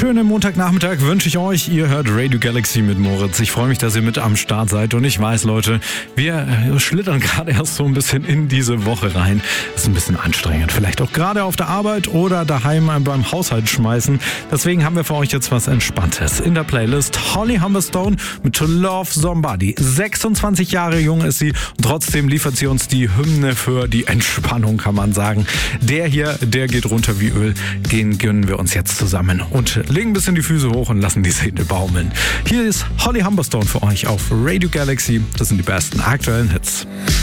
schönen Montagnachmittag wünsche ich euch. Ihr hört Radio Galaxy mit Moritz. Ich freue mich, dass ihr mit am Start seid. Und ich weiß, Leute, wir schlittern gerade erst so ein bisschen in diese Woche rein. Ist ein bisschen anstrengend. Vielleicht auch gerade auf der Arbeit oder daheim beim Haushalt schmeißen. Deswegen haben wir für euch jetzt was Entspanntes. In der Playlist Holly Humberstone mit To Love Somebody. 26 Jahre jung ist sie und trotzdem liefert sie uns die Hymne für die Entspannung, kann man sagen. Der hier, der geht runter wie Öl. Den gönnen wir uns jetzt zusammen und legen ein bisschen die Füße hoch und lassen die Seele baumeln. Hier ist Holly Humberstone für euch auf Radio Galaxy. Das sind die besten aktuellen Hits.